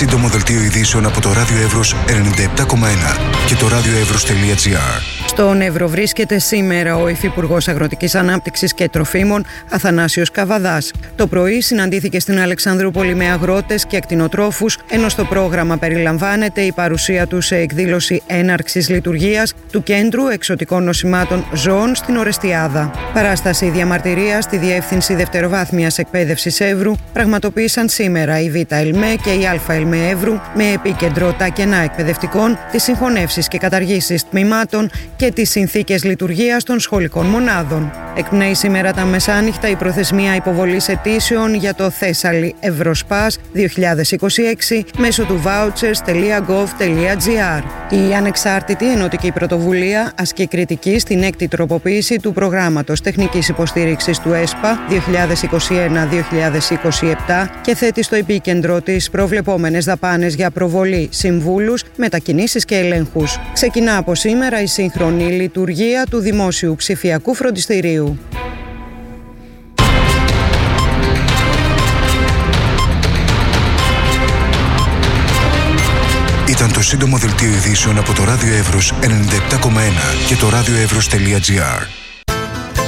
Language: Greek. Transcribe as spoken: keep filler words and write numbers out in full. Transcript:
Σύντομο δελτίο ειδήσεων από το Ράδιο Εύρος ενενήντα επτά κόμμα ένα και το radioevros.gr. Στον Εύρο βρίσκεται σήμερα ο Υφυπουργός Αγροτικής Ανάπτυξης και Τροφίμων Αθανάσιος Καβαδάς. Το πρωί συναντήθηκε στην Αλεξανδρούπολη με αγρότες και ακτινοτρόφους, ενώ στο πρόγραμμα περιλαμβάνεται η παρουσία του σε εκδήλωση έναρξης λειτουργίας του Κέντρου Εξωτικών Νοσημάτων Ζώων στην Ορεστιάδα. Παράσταση διαμαρτυρίας στη Διεύθυνση Δευτεροβάθμιας Εκπαίδευσης Εύρου πραγματοποίησαν σήμερα η Β' ΕΛΜΕ και η Α' ΕΛΜΕ Εύρου, με επίκεντρο τα κενά εκπαιδευτικών, τις συγχωνεύσεις και καταργήσεις τμήματων και τις συνθήκες λειτουργίας των σχολικών μονάδων. Εκπνέει σήμερα τα μεσάνυχτα η προθεσμία υποβολής αιτήσεων για το Θέσσαλη Ευρωσπάς δύο χιλιάδες είκοσι έξι μέσω του vouchers τελεία gov τελεία gr. Η ανεξάρτητη ενωτική πρωτοβουλία ασκεί κριτική στην έκτη τροποποίηση του προγράμματος τεχνικής υποστήριξης του ΕΣΠΑ δύο χιλιάδες είκοσι ένα δύο χιλιάδες είκοσι επτά και θέτει στο επίκεντρο τις προβλεπόμενες δαπάνες για προβολή, συμβούλους, μετακινήσεις και ελέγχους. Ξεκινά από σήμερα η σύγχρονη λειτουργία του Δημόσιου Ψηφιακού Φροντιστηρίου. Ήταν το σύντομο δελτίο ειδήσεων από το Ράδιο Εύρος ενενήντα επτά κόμμα ένα και το radioevros.gr.